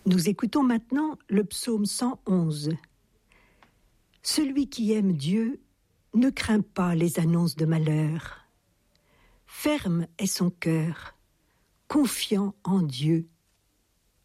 Nous écoutons maintenant le psaume 111. Celui qui aime Dieu ne craint pas les annonces de malheur. Ferme est son cœur, confiant en Dieu